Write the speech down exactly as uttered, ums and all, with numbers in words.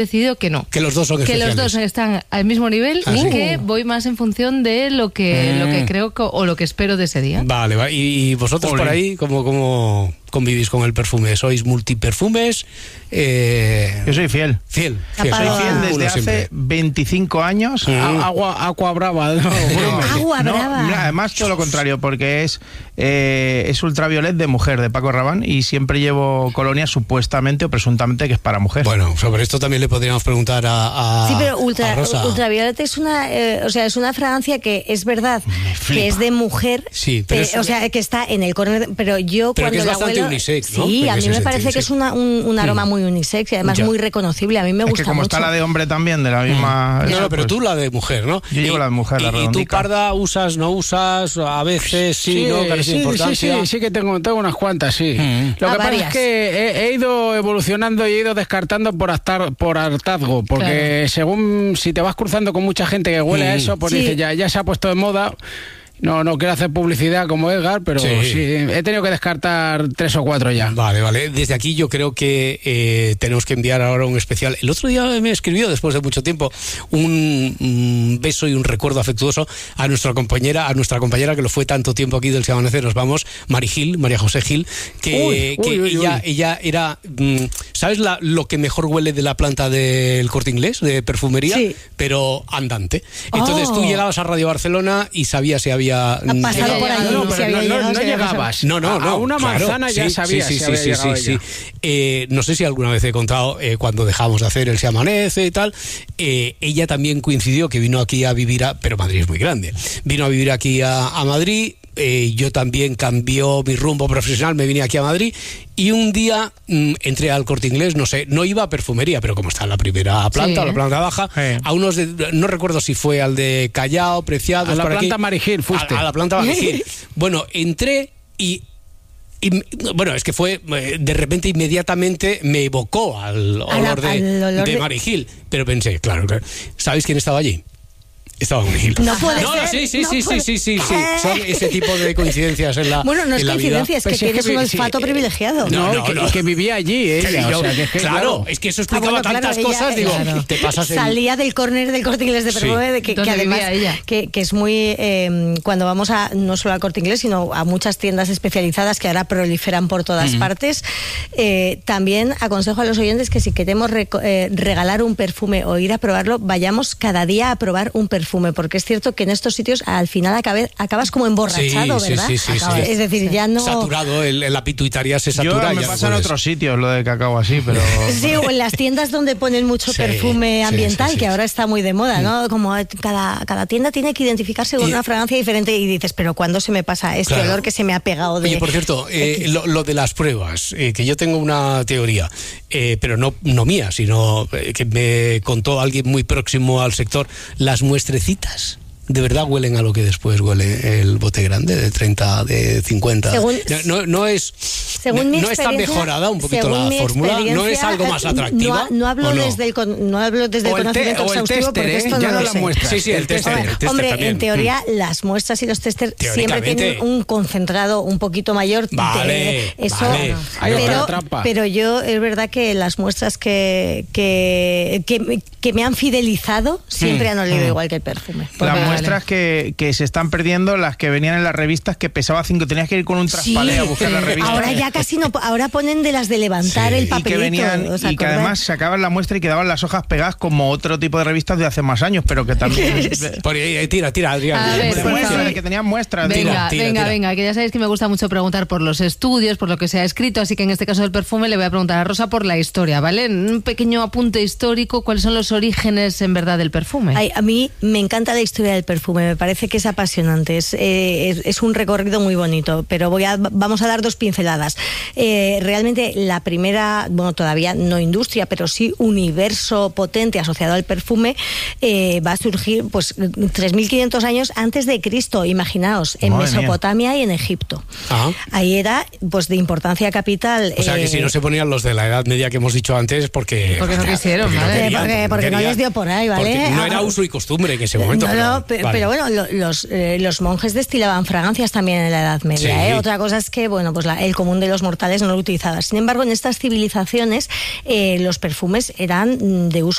decidido que no. Que los dos son que especiales. los dos están al mismo nivel ¿Ah, y sí? que voy más en función de lo que, Mm. lo que creo que, o lo que espero de ese día. Vale, va. ¿Y, y vosotros Olé. por ahí cómo, cómo convivís con el perfume? ¿Sois multiperfumes? Eh, Yo soy fiel. Fiel. Soy fiel. Apagado. fiel desde Uno hace siempre. veinticinco años. Mm. A- Agua, agua brava. No, Grumet. Agua No, brava. no, además, todo lo contrario, porque es, eh, es ultraviolet de mujer, de Paco Rabanne, y siempre llevo colonia supuestamente o presuntamente que es para mujer. Bueno, sobre esto también le podríamos preguntar a, a Sí, pero ultra, a Rosa. ultravioleta es una, eh, o sea, es una fragancia que es verdad flipa. que es de mujer, Sí, pero eh, es- o sea, que está en el corner, pero yo Pero que cuando es la bastante huelo, unisex, ¿no? sí, En a mí ese me sentido, parece sí. que es una, un, un aroma muy unisex y además Ya. muy reconocible. A mí me es gusta que como mucho. está la de hombre también, de la misma... No, eso, no, pero pues, tú la de mujer, ¿no? Yo llevo Y- la de mujer, la y, y tú, redondica. Parda, usas, no usas, a veces sí, ¿no? Carece de sí, sí, importancia. sí, sí que tengo, tengo unas cuantas, sí. Mm. Lo Ah, que pasa varias. es que he, he ido evolucionando y he ido descartando por, hartar, por hartazgo, porque según si te vas cruzando con mucha gente que huele a Mm. eso, pues Sí. dices, ya, ya se ha puesto de moda. No, no quiero hacer publicidad como Edgar, pero Sí. sí. he tenido que descartar tres o cuatro ya. Vale, vale. Desde aquí yo creo que eh, tenemos que enviar ahora un especial. El otro día me escribió, después de mucho tiempo, un, un beso y un recuerdo afectuoso a nuestra compañera, a nuestra compañera que lo fue tanto tiempo aquí del Se Amanece, nos vamos, Mari Gil, María José Gil, que, Uy, que uy, uy, ella, uy. ella era, mm, ¿sabes la, lo que mejor huele de la planta del Corte Inglés, de perfumería? Sí. Pero andante. Entonces Oh. tú llegabas a Radio Barcelona y sabías si había... Ha pasado por allí, No, si pero había no, llegado, no, si no había pasado. llegabas. No, no, A- no. A una claro, manzana ya sí, sabías sí, si sí, había sí, llegado sí, sí, ella. sí. Eh, no sé si alguna vez he contado, eh, cuando dejamos de hacer el Se Amanece y tal, eh, ella también coincidió que vino aquí a vivir, a, pero Madrid es muy grande, vino a vivir aquí a, a Madrid. Eh, yo también cambió mi rumbo profesional, me vine aquí a Madrid y un día mm, entré al Corte Inglés, no sé, no iba a perfumería, pero como está en la primera planta Sí. o la planta baja, Sí. a unos de, no recuerdo si fue al de Callao, Preciados, A la por aquí. planta Mari Gil fuiste. A, a la planta Mari Gil. Bueno, entré y y, bueno, es que fue, eh, de repente, inmediatamente me evocó al A la- olor de, al olor de de- Mari Gil. Pero pensé, claro, claro, ¿sabéis quién estaba allí? Estaba Mari Gil. No puede no, ser, sí, sí, no sí, puede- sí, sí, sí, sí. Son ese tipo de coincidencias en la Bueno, no es en la vida. coincidencia, es que Pues sí, es tienes que un vi- sí, olfato eh, privilegiado. no, No, no, y que, no. y que vivía allí ella. Que yo- o sea, que es que, claro, es que eso Ah, explicaba bueno, claro, tantas ella- cosas, digo, claro. te pasas en... Salía del córner del Corte Inglés de perfume, Sí. de que, que ¿Dónde además vivía ella? que, que es muy eh, cuando vamos a no solo al Corte Inglés sino a muchas tiendas especializadas que ahora proliferan por todas partes. Eh, también aconsejo a los oyentes que si queremos reco- eh, regalar un perfume o ir a probarlo, vayamos cada día a probar un perfume, porque es cierto que en estos sitios al final acabe- acabas como emborrachado, Sí, sí, ¿verdad? sí, sí, Acabas- sí. Es decir, ya no... Saturado, el, la pituitaria se Yo satura. me ya no pasa en puedes. otros sitios lo de cacao así, pero... Sí, o en las tiendas donde ponen mucho Sí, perfume sí, ambiental, sí, sí, que sí. ahora está muy de moda, ¿no? Como cada, cada tienda tiene que identificarse con Y- una fragancia diferente y dices, pero ¿cuándo se me pasa este Claro. olor que se me ha pegado de...? Oye, por cierto, eh, lo, lo de las pruebas, eh, que yo tengo una teoría, eh, pero no, no mía, sino eh, que me contó alguien muy próximo al sector, las muestrecitas. ¿De verdad huelen a lo que después huele el bote grande de treinta, de cincuenta? Según- no, no es Según mi no está experiencia- mejorada un poquito según la mi fórmula, no es experiencia, algo más eh, atractiva. No, no hablo ¿o no? desde el con- no hablo desde el O el te- conocimiento o el exhaustivo tester, porque ¿eh? esto Ya no no lo la sé. muestra. Sí, sí, el tester. Hombre, el tester hombre, también. en teoría las muestras y los testers siempre Teóricamente. tienen un concentrado un poquito mayor. de- Vale, eso, vale. Hay otra pero, trampa. pero yo es verdad que las muestras que que, que, me- que me han fidelizado siempre han olido igual que el perfume. Las Vale. muestras que, que se están perdiendo, las que venían en las revistas, que pesaba cinco, tenías que ir con un traspalé a buscar la revista. Ahora ya casi no, ahora ponen de las de levantar Sí. el Y y papelito. que venían ¿os y que acordáis? además sacaban la muestra y quedaban las hojas pegadas como otro tipo de revistas de hace más años, pero que también Por ahí, eh, tira, tira, Adrián. A ver, de por muestras, favor. de que tenían muestras. Venga, Tira, tira, venga, tira. venga, que ya sabéis que me gusta mucho preguntar por los estudios, por lo que se ha escrito, así que en este caso del perfume le voy a preguntar a Rosa por la historia, ¿vale? Un pequeño apunte histórico, ¿cuáles son los orígenes en verdad del perfume? Ay, a mí me encanta la historia del perfume, me parece que es apasionante, es, eh, es, es un recorrido muy bonito, pero voy a, vamos a dar dos pinceladas. Eh, realmente la primera, bueno, todavía no industria, pero sí universo potente asociado al perfume, eh, va a surgir pues tres mil quinientos años antes de Cristo, imaginaos, en Madre mía. Mesopotamia y en Egipto. Ah. Ahí era pues de importancia capital. O sea, que eh, si no se ponían los de la Edad Media que hemos dicho antes, porque... Porque no quisieron, porque ¿vale? querían, Porque- porque no querían. les dio por ahí, ¿vale? Porque no era Ah, uso y costumbre en ese momento. No, no, pero, pe- Vale. pero bueno, lo- los, eh, los monjes destilaban fragancias también en la Edad Media. Sí. ¿eh? Otra cosa es que, bueno, pues la- el común de los mortales no lo utilizaba. Sin embargo, en estas civilizaciones eh, los perfumes eran mm, de uso